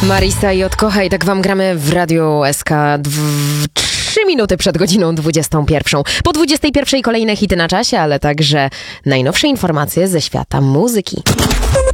Marisa i Odkochaj, tak wam gramy w Radiu SK 3 minuty przed godziną 21. Po 21 kolejne hity na czasie, ale także najnowsze informacje ze świata muzyki.